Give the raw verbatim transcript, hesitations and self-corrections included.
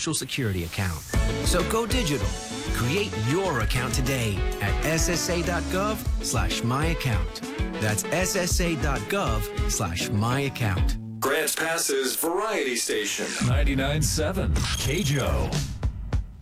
Social Security account. So go digital. Create your account today at ssa.gov slash my account. That's ssa.gov slash my account. Grants Pass's Variety Station. ninety-nine point seven K J O.